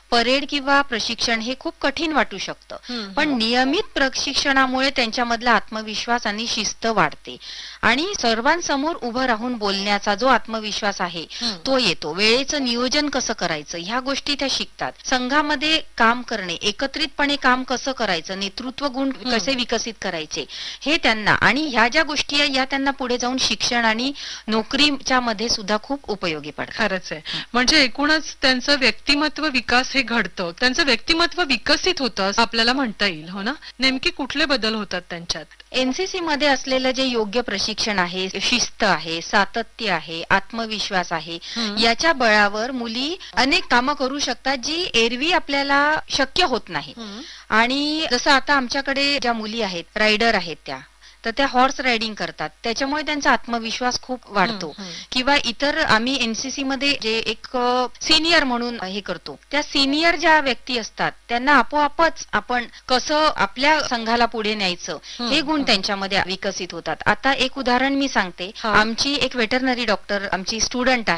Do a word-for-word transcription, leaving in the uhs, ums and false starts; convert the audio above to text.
Parade किंवा प्रशिक्षण हे खूप कठीण वाटू शकतं, पण नियमित प्रशिक्षणामुळे त्यांच्यामधला आत्मविश्वास आणि शिस्त वाढते आणि सर्वांसमोर उभं राहून बोलण्याचा जो आत्मविश्वास आहे तो येतो. वेळेचं नियोजन कसं करायचं ह्या गोष्टी त्या शिकतात. संघामध्ये काम करणे, एकत्रितपणे काम कसं करायचं, नेतृत्व गुण कसे विकसित करायचे हे त्यांना, आणि ह्या ज्या गोष्टी आहे या त्यांना पुढे जाऊन शिक्षण आणि नोकरीच्या मध्ये सुद्धा खूप उपयोगी पडतात. खरंच आहे. म्हणजे एकूणच त्यांचं व्यक्तिमत्व विकास हे घडतं, त्यांचं व्यक्तिमत्व विकसित होतं असं आपल्याला म्हणता येईल, हो ना? नेमकी कुठले बदल होतात त्यांच्यात? एनसीसी मध्ये असलेलं जे योग्य प्रशिक्षण आहे, शिस्त आहे, सातत्य आहे, आत्मविश्वास आहे, याच्या बळावर मुली अनेक कामं करू शकतात जी एरवी आपल्याला शक्य होत नाही. आणि जसं आता आमच्याकडे ज्या मुली आहेत, रायडर आहेत, त्या तर त्या हॉर्स रायडिंग करतात, त्याच्यामुळे त्यांचा आत्मविश्वास खूप वाढतो. किंवा इतर आम्ही एनसीसी मध्ये जे एक सिनियर म्हणून हे करतो, त्या सिनियर ज्या व्यक्ती असतात त्यांना आपोआपच आपण कसं आपल्या संघाला पुढे न्यायचं हे गुण त्यांच्यामध्ये विकसित होतात. आता एक उदाहरण मी सांगते. आमची एक वेटरनरी डॉक्टर आमची स्टुडंट आहे,